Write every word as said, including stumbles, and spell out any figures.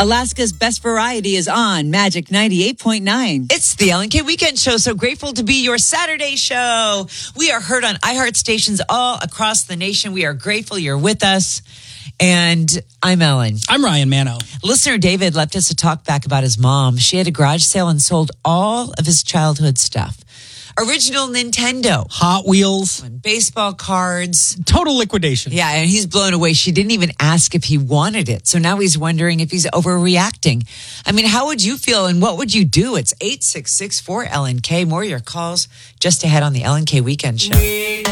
Alaska's Best Variety is on Magic ninety-eight point nine. It's the Ellen K Weekend Show. So grateful to be your Saturday show. We are heard on iHeart stations all across the nation. We are grateful you're with us. And I'm Ellen. I'm Ryan Mano. Listener David left us a talk back about his mom. She had a garage sale and sold all of his childhood stuff. Original Nintendo. Hot Wheels. Baseball cards. Total liquidation. Yeah, and he's blown away. She didn't even ask if he wanted it. So now he's wondering if he's overreacting. I mean, how would you feel and what would you do? It's eight six six four L N K. More of your calls just ahead on the Ellen K Weekend Show.